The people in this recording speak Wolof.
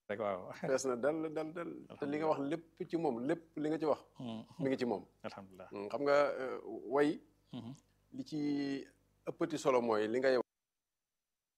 rek waaw. fees na dal dal dal te li nga wax lépp ci moom lépp li nga ci wax mi ngi ci moom alhamdulilah. xam nga way li ci ëppati solo mooy li ngay wax